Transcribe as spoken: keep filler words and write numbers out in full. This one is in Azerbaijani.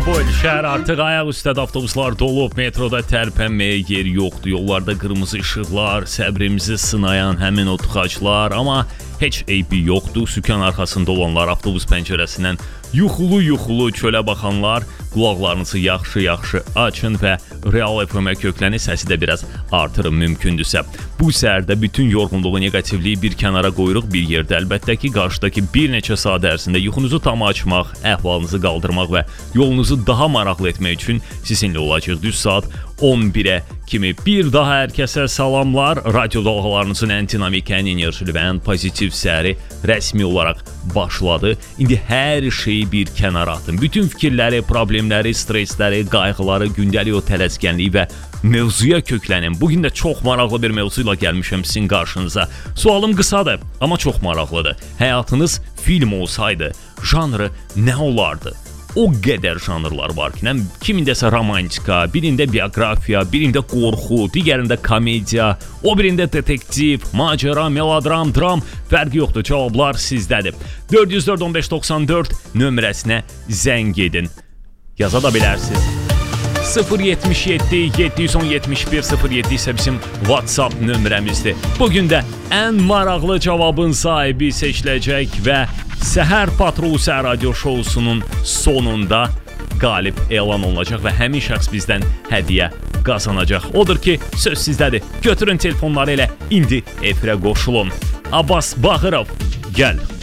Metropol şəhər artıq ayaq üstədə avtobuslar dolub, metroda tərpənməyə yer yoxdur. Yollarda qırmızı işıqlar, səbrimizi sınayan həmin o tıxaclar, amma heç eybi yoxdur. Sükan arxasında olanlar, avtobus pəncərəsindən yuxulu-yuxulu çölə baxanlar, qulaqlarınızı yaxşı-yaxşı açın və Real F M-ə kökləni səsi də biraz artırın mümkündürsə. Bu səhərdə bütün yorğunluğu, negativliyi bir kənara qoyuruq bir yerdə. Əlbəttə ki, qarşıdakı bir neçə saat ərzində yuxunuzu tam açmaq, əhvalınızı qaldırmaq və yolunuzu daha maraqlı etmək üçün sizinlə olacaq. Düz saat on birə kimi bir daha hər kəsə salamlar. Radio dalğalarınızın ən dinamik, ən enerjili və ən pozitiv səhəri rəsmi olaraq başladı. İndi hər şeyi bir kənara atın. Bütün fikirləri, problemləri, stresləri, qayğıları, gündəlik o tələskənliyi və mövzuya köklənin. Bugün də çox maraqlı bir mövzu ilə gəlmişəm sizin qarşınıza. Sualım qısadır, amma çox maraqlıdır. Həyatınız film olsaydı, janrı nə olardı? O qədər janrlar var ki, kimindəsə romantika, birində biografiya, birində qorxu, digərində komediya, o birində detektiv, macera, melodram, dram, fərqi yoxdur, cavablar sizdədir. dörd yüz dörd on beş doxsan dörd nömrəsinə zəng edin. Yaza da bilərsiniz. sıfır yetmiş yeddi yeddi yüz on yetmiş bir sıfır yeddi isə bizim WhatsApp nömrəmizdir. Bugün də ən maraqlı cavabın sahibi seçiləcək və Səhər Patrolu Səhər Radio şousunun sonunda qalib elan olunacaq və həmin şəxs bizdən hədiyyə qazanacaq. Odur ki, söz sizdədir. Götürün telefonları ilə indi efirə qoşulun. Abbas Bağırov, gəl.